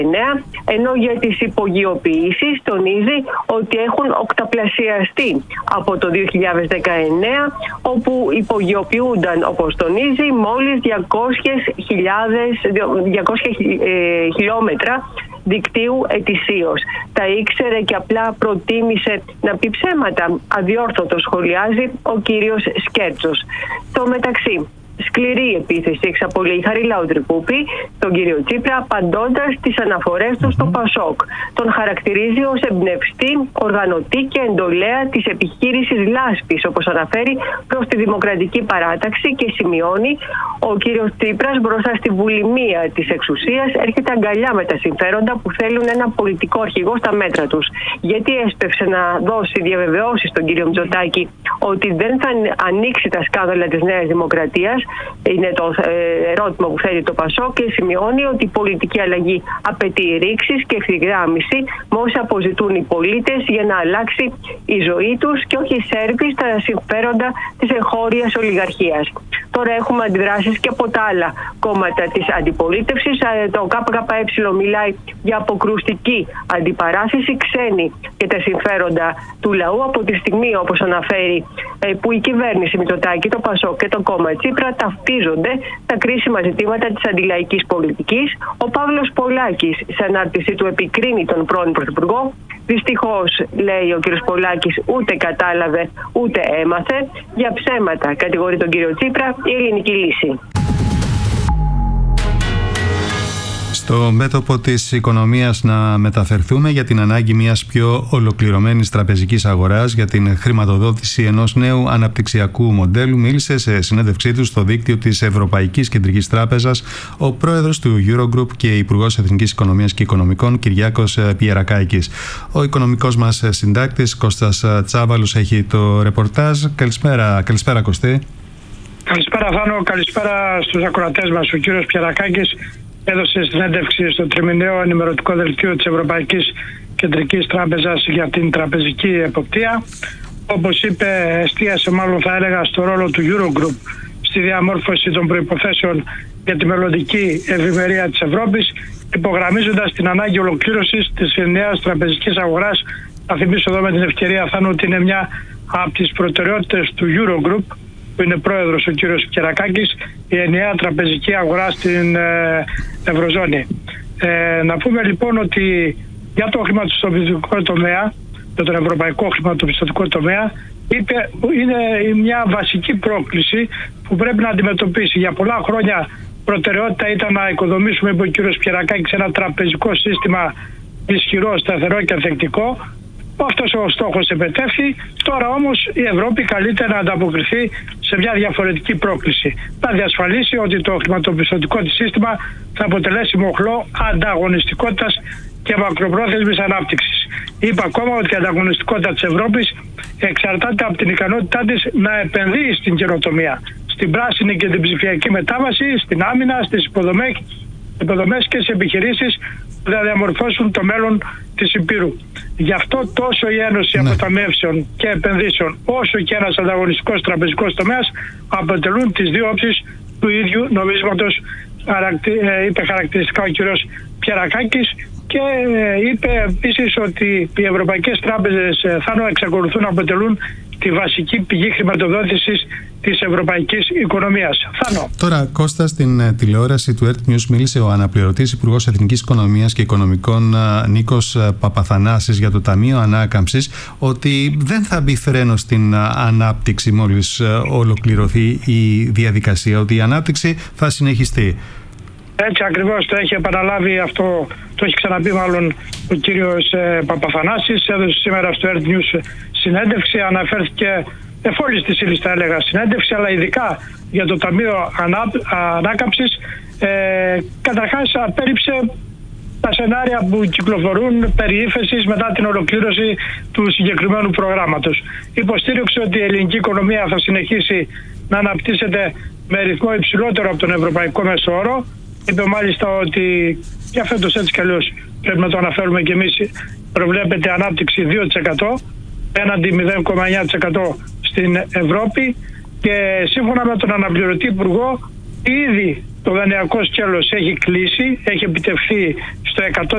ενώ για τις υπογειοποιήσεις τονίζει ότι έχουν οκταπλασιαστεί από το 2019, όπου υπογειοποιούνταν, όπως τονίζει, μόλις 200 χιλιόμετρα δικτύου ετησίως. Τα ήξερε και απλά προτίμησε να πει ψέματα, αδιόρθωτο σχολιάζει ο κύριος Σκέρτσος. Στο μεταξύ, σκληρή επίθεση εξαπολύει η Χαριλάου Τρικούπη τον κύριο Τσίπρα, απαντώντας τις αναφορές του στο Πασόκ. Τον χαρακτηρίζει ως εμπνευστή, οργανωτή και εντολέα της επιχείρησης λάσπης, όπως αναφέρει, προς τη Δημοκρατική Παράταξη, και σημειώνει ο κύριος Τσίπρας μπροστά στη βουλημία της εξουσίας έρχεται αγκαλιά με τα συμφέροντα που θέλουν ένα πολιτικό αρχηγό στα μέτρα τους. Γιατί έσπευσε να δώσει διαβεβαιώσεις στον κύριο Μητσοτάκη ότι δεν θα ανοίξει τα σκάνδαλα της Νέας Δημοκρατίας, είναι το ερώτημα που θέτει το Πασόκ, και σημειώνει ότι η πολιτική αλλαγή απαιτεί ρήξεις και ευθυγράμμιση με όσα αποζητούν οι πολίτες για να αλλάξει η ζωή τους και όχι σέρβει στα συμφέροντα της εγχώριας ολιγαρχίας. Τώρα έχουμε αντιδράσεις και από τα άλλα κόμματα της αντιπολίτευσης. Το ΚΚΕ μιλάει για αποκρουστική αντιπαράθεση, ξένη και τα συμφέροντα του λαού, από τη στιγμή, όπως αναφέρει, που η κυβέρνηση Μητσοτάκη, το Πασόκ και το κόμμα Τσίπρα ταυτίζονται τα κρίσιμα ζητήματα της αντιλαϊκής πολιτικής. Ο Παύλος Πολάκης, σε ανάρτησή του, επικρίνει τον πρώην Πρωθυπουργό. Δυστυχώς, λέει ο κ. Πολάκης, ούτε κατάλαβε ούτε έμαθε. Για ψέματα κατηγορεί τον κύριο Τσίπρα η ελληνική λύση. Στο μέτωπο της οικονομίας να μεταφερθούμε για την ανάγκη μιας πιο ολοκληρωμένης τραπεζικής αγοράς για την χρηματοδότηση ενός νέου αναπτυξιακού μοντέλου, μίλησε σε συνέντευξή του στο δίκτυο της Ευρωπαϊκής Κεντρικής Τράπεζας ο πρόεδρος του Eurogroup και Υπουργός Εθνικής Οικονομίας και Οικονομικών Κυριάκος Πιερακάκης. Ο οικονομικός μας συντάκτης Κώστας Τσάβαλος έχει το ρεπορτάζ. Καλησπέρα Κωστή. Καλησπέρα Θάνο, καλησπέρα στους ακροατές μας. Ο κύριος Πιερακάκης έδωσε συνέντευξη στο τριμηνιαίο ενημερωτικό δελτίο της Ευρωπαϊκής Κεντρικής Τράπεζας για την τραπεζική εποπτεία. Όπως είπε, εστίασε μάλλον θα έλεγα στο ρόλο του Eurogroup στη διαμόρφωση των προϋποθέσεων για τη μελλοντική ευημερία της Ευρώπης, υπογραμμίζοντας την ανάγκη ολοκλήρωσης της ενιαίας τραπεζικής αγοράς. Θα θυμίσω εδώ με την ευκαιρία, Θάνο, ότι είναι μια από τις προτεραιότητες του Eurogroup, που είναι πρόεδρος ο κύριος Πιερακάκης, η ενιαία τραπεζική αγορά στην Ευρωζώνη. Να πούμε λοιπόν ότι για το χρηματοπιστωτικό τομέα, για τον ευρωπαϊκό χρηματοπιστωτικό τομέα, είναι μια βασική πρόκληση που πρέπει να αντιμετωπίσει. Για πολλά χρόνια προτεραιότητα ήταν να οικοδομήσουμε, είπε ο κύριος Πιερακάκης, ένα τραπεζικό σύστημα ισχυρό, σταθερό και ανθεκτικό. Αυτός ο στόχος επετέφθη. Τώρα όμως η Ευρώπη καλείται να ανταποκριθεί σε μια διαφορετική πρόκληση. Να διασφαλίσει ότι το χρηματοπιστωτικό της σύστημα θα αποτελέσει μοχλό ανταγωνιστικότητας και μακροπρόθεσμης ανάπτυξης. Είπα ακόμα ότι η ανταγωνιστικότητα της Ευρώπης εξαρτάται από την ικανότητά της να επενδύει στην καινοτομία, στην πράσινη και την ψηφιακή μετάβαση, στην άμυνα, στις υποδομές και στις επιχειρήσεις που θα διαμορφώσουν το μέλλον της Υπήρου. Γι' αυτό τόσο η Ένωση Αποταμιεύσεων και Επενδύσεων, όσο και ένας ανταγωνιστικός τραπεζικός τομέας, αποτελούν τις δύο όψεις του ίδιου νομίσματος, είπε χαρακτηριστικά ο κύριος Πιερακάκης, και είπε επίσης ότι οι ευρωπαϊκές τράπεζες θα εξακολουθούν να αποτελούν τη βασική πηγή χρηματοδότησης της ευρωπαϊκής οικονομίας. Θάνο. Τώρα, Κώστα, στην τηλεόραση του Earth News μίλησε ο αναπληρωτής Υπουργός Εθνικής Οικονομίας και Οικονομικών Νίκος Παπαθανάσης για το Ταμείο Ανάκαμψης, ότι δεν θα μπει φρένο στην ανάπτυξη μόλις ολοκληρωθεί η διαδικασία, ότι η ανάπτυξη θα συνεχιστεί. Έτσι ακριβώς το έχει επαναλάβει αυτό, το έχει ξαναπεί μάλλον ο κύριος Παπαθανάσης. Έδωσε σήμερα στο Earth News συνέντευξη, αναφέρθηκε εφόλης της ύλης, θα έλεγα, συνέντευξη, αλλά ειδικά για το Ταμείο Ανάκαμψης. Καταρχάς απέρριψε τα σενάρια που κυκλοφορούν περί ύφεσης μετά την ολοκλήρωση του συγκεκριμένου προγράμματος. Υποστήριξε ότι η ελληνική οικονομία θα συνεχίσει να αναπτύσσεται με ρυθμό υψηλότερο από τον ευρωπαϊκό μέσο όρο. Είπε μάλιστα ότι για φέτος, έτσι κι αλλιώς πρέπει να το αναφέρουμε κι εμείς, προβλέπεται ανάπτυξη 2% έναντι 0,9% στην Ευρώπη, και σύμφωνα με τον αναπληρωτή υπουργό ήδη το δανειακό σκέλος έχει κλείσει, έχει επιτευχθεί στο